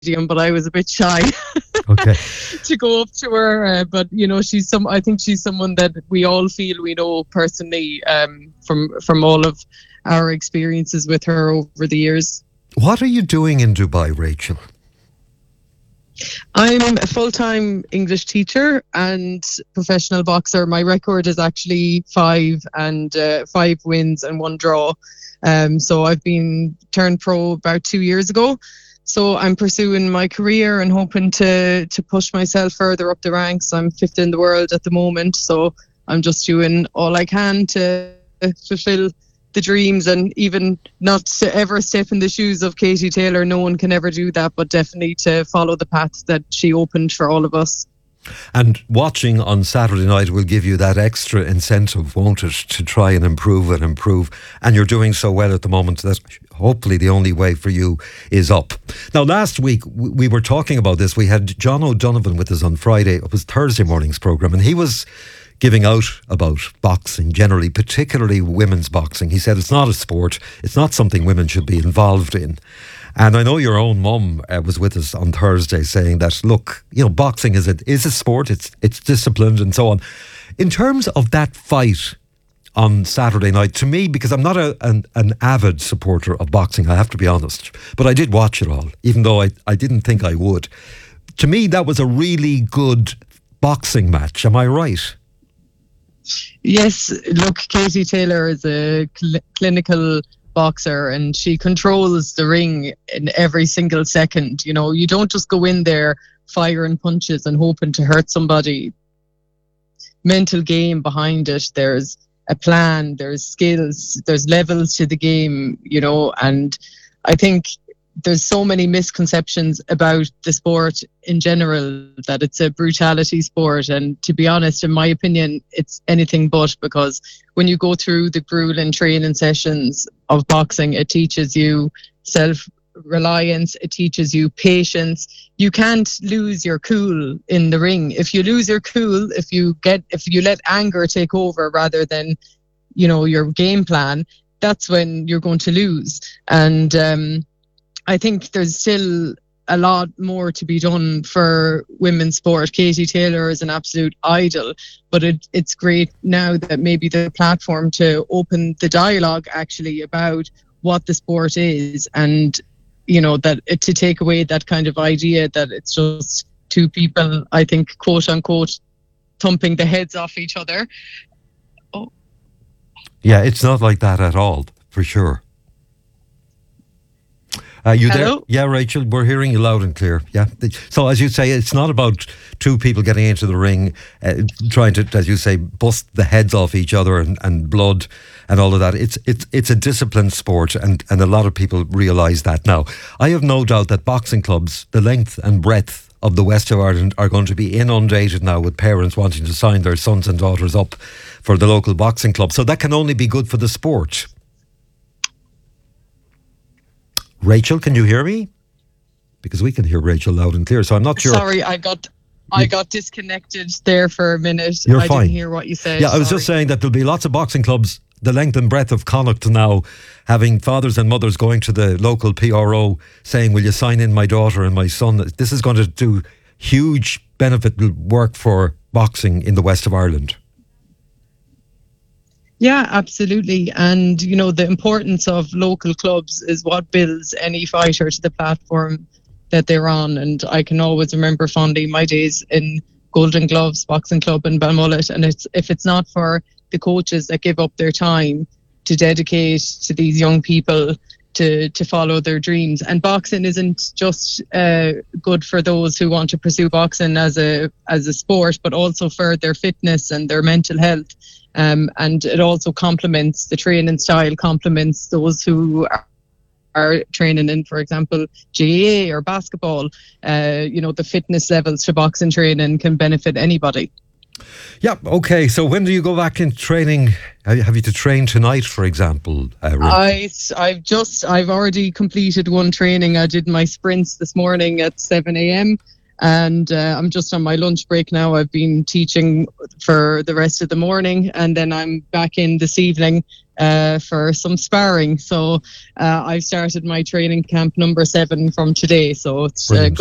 but I was a bit shy Okay. to go up to her. But I think she's someone that we all feel we know personally, from all of our experiences with her over the years. What are you doing in Dubai, Rachel? I'm a full-time English teacher and professional boxer. My record is actually 5 wins and 1 draw. So I've been turned pro about 2 years ago. So I'm pursuing my career and hoping to push myself further up the ranks. I'm 5th in the world at the moment, so I'm just doing all I can to fulfill the dreams, and even not to ever step in the shoes of Katie Taylor. No one can ever do that, but definitely to follow the path that she opened for all of us. And watching on Saturday night will give you that extra incentive, won't it, to try and improve and improve. And you're doing so well at the moment that hopefully the only way for you is up. Now, last week we were talking about this. We had John O'Donovan with us on Friday. It was Thursday morning's programme, and he was giving out about boxing generally, particularly women's boxing. He said it's not a sport. It's not something women should be involved in. And I know your own mum was with us on Thursday saying that, look, boxing is a sport, it's disciplined and so on. In terms of that fight on Saturday night, to me, because I'm not an avid supporter of boxing, I have to be honest, but I did watch it all, even though I didn't think I would. To me, that was a really good boxing match. Am I right? Yes, look, Katie Taylor is a clinical boxer, and she controls the ring in every single second. You don't just go in there firing punches and hoping to hurt somebody. Mental game behind it. There's a plan, there's skills, there's levels to the game, and I think there's so many misconceptions about the sport in general, that it's a brutality sport. And to be honest, in my opinion, it's anything but, because when you go through the grueling training sessions of boxing, it teaches you self-reliance, it teaches you patience. You can't lose your cool in the ring. If you lose your cool, if you let anger take over rather than, your game plan, that's when you're going to lose. And I think there's still a lot more to be done for women's sport. Katie Taylor is an absolute idol, but it's great now that maybe the platform to open the dialogue actually about what the sport is, and to take away that kind of idea that it's just two people, I think, quote unquote, thumping the heads off each other. Oh. Yeah, it's not like that at all, for sure. You Hello? there? Yeah, Rachel, we're hearing you loud and clear. Yeah. So, as you say, it's not about two people getting into the ring, trying to, as you say, bust the heads off each other and blood and all of that. It's a disciplined sport, and a lot of people realise that now. I have no doubt that boxing clubs, the length and breadth of the west of Ireland, are going to be inundated now with parents wanting to sign their sons and daughters up for the local boxing club. So that can only be good for the sport. Rachel, can you hear me? Because we can hear Rachel loud and clear, so I'm not sure. Sorry, I got disconnected there for a minute. You're fine. I didn't hear what you said. Yeah, I was just saying that there'll be lots of boxing clubs, the length and breadth of Connacht now, having fathers and mothers going to the local PRO saying, will you sign in my daughter and my son? This is going to do huge benefit work for boxing in the west of Ireland. Yeah, absolutely. And, the importance of local clubs is what builds any fighter to the platform that they're on. And I can always remember fondly my days in Golden Gloves Boxing Club in Balmullet. And if it's not for the coaches that give up their time to dedicate to these young people to follow their dreams. And boxing isn't just good for those who want to pursue boxing as a sport, but also for their fitness and their mental health. And it also complements the training style, complements those who are training in, for example, GAA or basketball. The fitness levels to boxing training can benefit anybody. Yeah, okay. So when do you go back in training? Have you to train tonight, for example? I've already completed one training. I did my sprints this morning at 7 a.m. and I'm just on my lunch break now. I've been teaching for the rest of the morning, and then I'm back in this evening for some sparring. So I've started my training camp number 7 from today. So it's